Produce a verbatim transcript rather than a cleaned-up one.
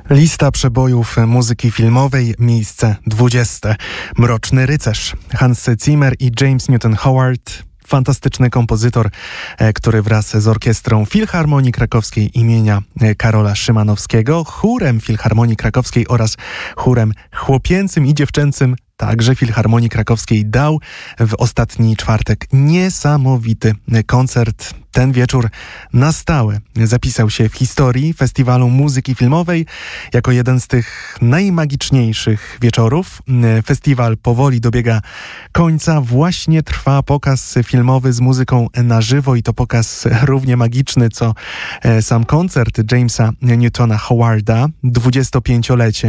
Lista przebojów muzyki filmowej, miejsce dwudzieste. Mroczny rycerz. Hans Zimmer i James Newton Howard. Fantastyczny kompozytor, który wraz z Orkiestrą Filharmonii Krakowskiej imienia Karola Szymanowskiego, chórem Filharmonii Krakowskiej oraz chórem chłopięcym i dziewczęcym także Filharmonii Krakowskiej dał w ostatni czwartek niesamowity koncert. Ten wieczór na stałe zapisał się w historii Festiwalu Muzyki Filmowej jako jeden z tych najmagiczniejszych wieczorów. Festiwal powoli dobiega końca. Właśnie trwa pokaz filmowy z muzyką na żywo i to pokaz równie magiczny co sam koncert Jamesa Newtona Howarda. dwudziestopięciolecie